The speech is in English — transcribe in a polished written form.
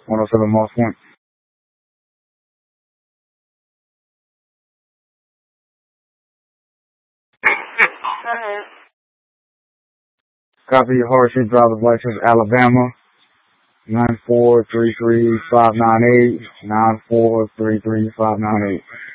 107 Moss Point. Copy your hardship driver's license, Alabama, 9433598, 9433598.